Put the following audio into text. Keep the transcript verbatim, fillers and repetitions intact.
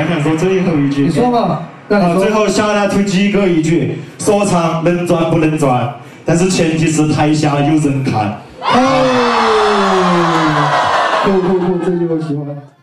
想说最后一句。 你说嘛？ 好，最后下来推几个一句，说唱能赚不能赚，但是前提是台下有人看。 哦，酷酷酷，这句我喜欢。